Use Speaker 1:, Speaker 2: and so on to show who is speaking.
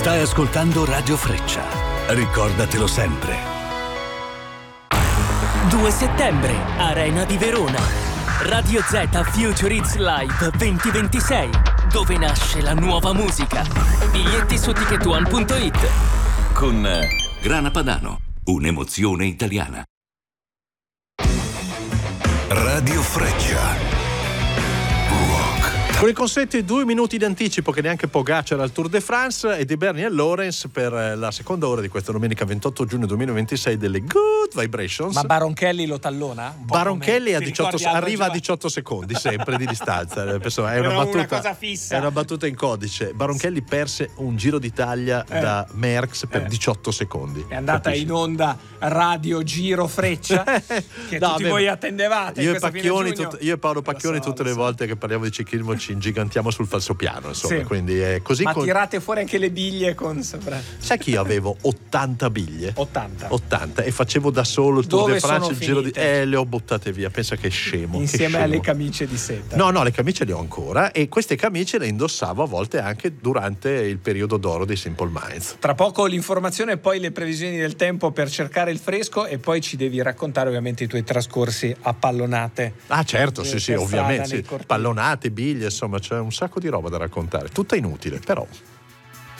Speaker 1: Stai ascoltando Radio Freccia. Ricordatelo sempre.
Speaker 2: 2 settembre, Arena di Verona. Radio Z Future Hits Live 2026, dove nasce la nuova musica. Biglietti su ticketone.it.
Speaker 1: Con Grana Padano, un'emozione italiana. Radio Freccia.
Speaker 3: Con i consueti 2 minuti di anticipo che neanche Pogacar al Tour de France, e di Bernie e Lawrence per la seconda ora di questa domenica 28 giugno 2026 delle Good Vibrations.
Speaker 4: Ma Baronchelli lo tallona?
Speaker 3: Baronchelli arriva a 18 secondi sempre di distanza. È una
Speaker 4: cosa fissa.
Speaker 3: È una battuta in codice. Baronchelli perse un Giro d'Italia da Merckx per 18 secondi.
Speaker 4: È andata in onda Radio Giro Freccia che tutti voi attendevate.
Speaker 3: Io e Paolo Pacchioni tutte le volte che parliamo di ciclismo ci ingigantiamo sul falsopiano, insomma, quindi è così.
Speaker 4: Ma tirate fuori anche le biglie con sopra.
Speaker 3: Sai che io avevo 80 biglie?
Speaker 4: 80
Speaker 3: e facevo da solo il Tour de France, il Giro
Speaker 4: finite?
Speaker 3: le ho buttate via, pensa che scemo.
Speaker 4: Insieme alle camicie di seta.
Speaker 3: No, le camicie le ho ancora, e queste camicie le indossavo a volte anche durante il periodo d'oro dei Simple Minds.
Speaker 4: Tra poco l'informazione e poi le previsioni del tempo per cercare il fresco, e poi ci devi raccontare ovviamente i tuoi trascorsi a pallonate.
Speaker 3: Ah certo, sì, ovviamente, pallonate, biglie, insomma c'è un sacco di roba da raccontare, tutta inutile però.